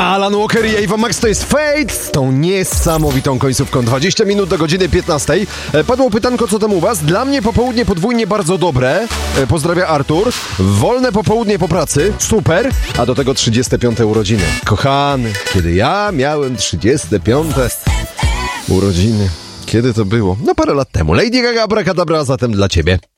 Alan Walker i Ava Max, to jest Fate z tą niesamowitą końcówką. 20 minut do godziny 15. Padło pytanko, co tam u was? Dla mnie popołudnie podwójnie bardzo dobre. Pozdrawia Artur. Wolne popołudnie po pracy. Super. A do tego 35 urodziny. Kochany, kiedy ja miałem 35 urodziny. Kiedy to było? No parę lat temu. Lady Gaga, Abracadabra, zatem dla ciebie.